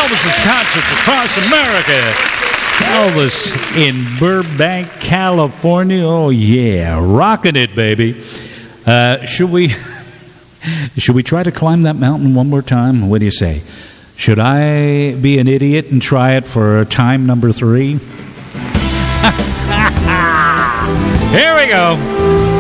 Elvis's concerts across America. Elvis in Burbank, California. Oh, yeah. Rocking it, baby. Should we try to climb that mountain one more time? What do you say? Should I be an idiot and try it for time number 3? Here we go.